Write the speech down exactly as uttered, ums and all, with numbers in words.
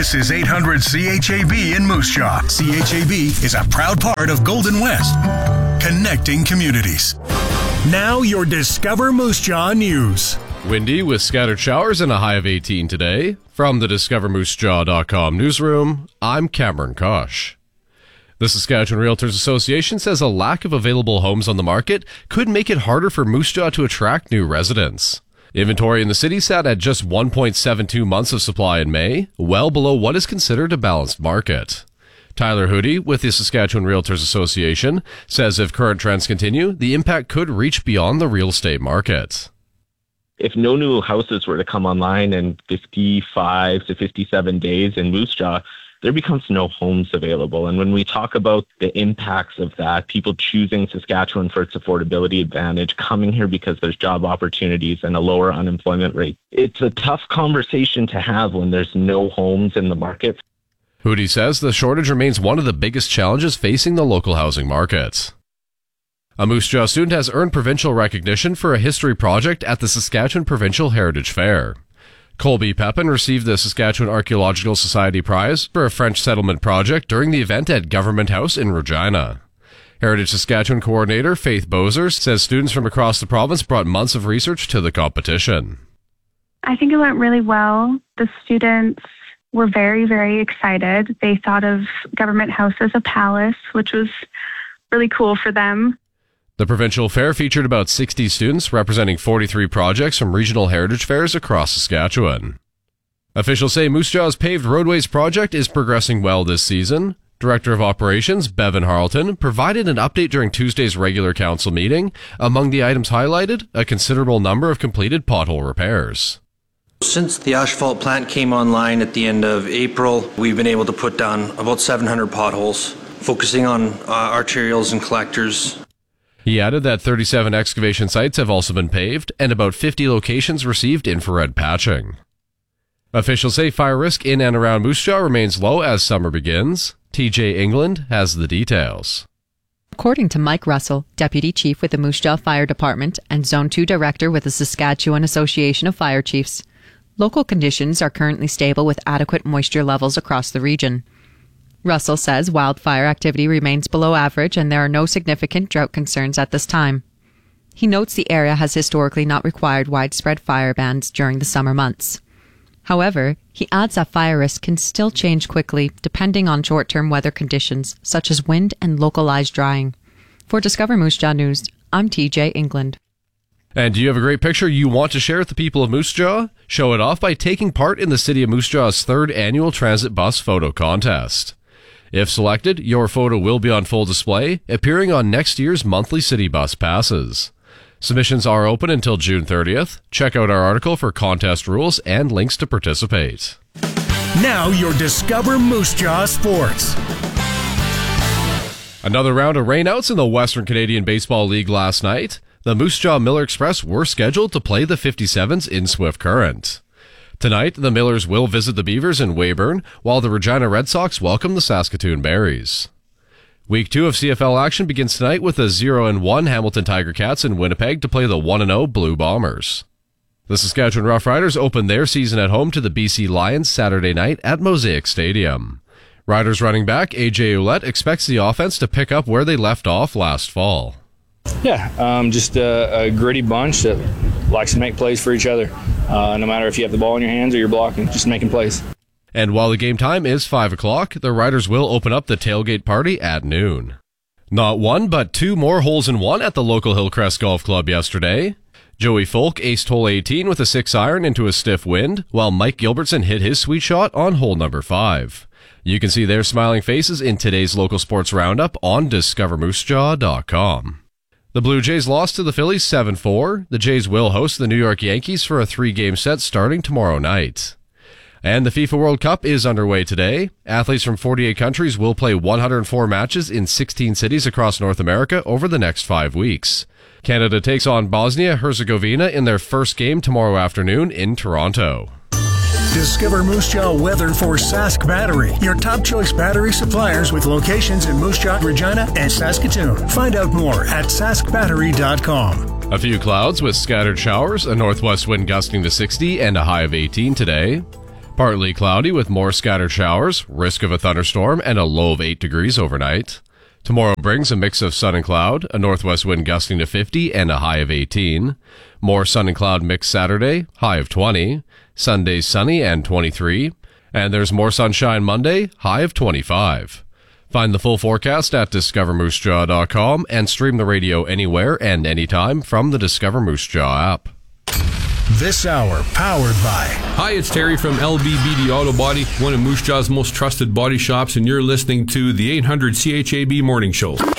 This is eight hundred C H A B in Moose Jaw. C H A B is a proud part of Golden West, connecting communities. Now your Discover Moose Jaw news. Windy with scattered showers and a high of eighteen today. From the discover moose jaw dot com newsroom, I'm Cameron Kosh. The Saskatchewan Realtors Association says a lack of available homes on the market could make it harder for Moose Jaw to attract new residents. Inventory in the city sat at just one point seven two months of supply in May, well below what is considered a balanced market. Tyler Hoodie with the Saskatchewan Realtors Association says if current trends continue, the impact could reach beyond the real estate market. If no new houses were to come online in fifty-five to fifty-seven days in Moose Jaw, there becomes no homes available. And when we talk about the impacts of that, people choosing Saskatchewan for its affordability advantage, coming here because there's job opportunities and a lower unemployment rate, it's a tough conversation to have when there's no homes in the market. Hoodie says the shortage remains one of the biggest challenges facing the local housing market. A Moose Jaw student has earned provincial recognition for a history project at the Saskatchewan Provincial Heritage Fair. Colby Pepin received the Saskatchewan Archaeological Society Prize for a French settlement project during the event at Government House in Regina. Heritage Saskatchewan coordinator Faith Bozer says students from across the province brought months of research to the competition. I think it went really well. The students were very, very excited. They thought of Government House as a palace, which was really cool for them. The provincial fair featured about sixty students representing forty-three projects from regional heritage fairs across Saskatchewan. Officials say Moose Jaw's paved roadways project is progressing well this season. Director of Operations Bevan Harleton provided an update during Tuesday's regular council meeting. Among the items highlighted, a considerable number of completed pothole repairs. Since the asphalt plant came online at the end of April, we've been able to put down about seven hundred potholes, focusing on uh, arterials and collectors. He added that thirty-seven excavation sites have also been paved, and about fifty locations received infrared patching. Officials say fire risk in and around Moose Jaw remains low as summer begins. T J England has the details. According to Mike Russell, Deputy Chief with the Moose Jaw Fire Department and Zone two Director with the Saskatchewan Association of Fire Chiefs, local conditions are currently stable with adequate moisture levels across the region. Russell says wildfire activity remains below average and there are no significant drought concerns at this time. He notes the area has historically not required widespread fire bans during the summer months. However, he adds that fire risk can still change quickly depending on short-term weather conditions such as wind and localized drying. For Discover Moose Jaw News, I'm T J England. And do you have a great picture you want to share with the people of Moose Jaw? Show it off by taking part in the City of Moose Jaw's third annual Transit Bus Photo Contest. If selected, your photo will be on full display, appearing on next year's monthly city bus passes. Submissions are open until June thirtieth. Check out our article for contest rules and links to participate. Now your Discover Moose Jaw Sports. Another round of rainouts in the Western Canadian Baseball League last night. The Moose Jaw Miller Express were scheduled to play the fifty-sevens in Swift Current. Tonight, the Millers will visit the Beavers in Weyburn, while the Regina Red Sox welcome the Saskatoon Berries. Week two of C F L action begins tonight with the zero and one Hamilton Tiger Cats in Winnipeg to play the one and oh Blue Bombers. The Saskatchewan Roughriders open their season at home to the B C Lions Saturday night at Mosaic Stadium. Riders running back A J Ouellette expects the offense to pick up where they left off last fall. Yeah, um, just a, a gritty bunch that likes to make plays for each other. Uh, no matter if you have the ball in your hands or you're blocking, just making plays. And while the game time is five o'clock, the Riders will open up the tailgate party at noon. Not one, but two more holes in one at the local Hillcrest Golf Club yesterday. Joey Folk aced hole eighteen with a six iron into a stiff wind, while Mike Gilbertson hit his sweet shot on hole number five. You can see their smiling faces in today's local sports roundup on discover moose jaw dot com. The Blue Jays lost to the Phillies seven four. The Jays will host the New York Yankees for a three-game set starting tomorrow night. And the FIFA World Cup is underway today. Athletes from forty-eight countries will play one hundred four matches in sixteen cities across North America over the next five weeks. Canada takes on Bosnia-Herzegovina in their first game tomorrow afternoon in Toronto. Discover Moose Jaw weather for Sask Battery, your top choice battery suppliers with locations in Moose Jaw, Regina, and Saskatoon. Find out more at sask battery dot com. A few clouds with scattered showers, a northwest wind gusting to sixty, and a high of eighteen today. Partly cloudy with more scattered showers, risk of a thunderstorm, and a low of eight degrees overnight. Tomorrow brings a mix of sun and cloud, a northwest wind gusting to fifty, and a high of eighteen. More sun and cloud mix Saturday, high of twenty. Sunday sunny and twenty-three. And there's more sunshine Monday, high of twenty-five. Find the full forecast at discover moose jaw dot com and stream the radio anywhere and anytime from the Discover Moose Jaw app. This hour powered by... Hi, it's Terry from L B B D Auto Body, one of Moose Jaw's most trusted body shops, and you're listening to the eight hundred C H A B Morning Show.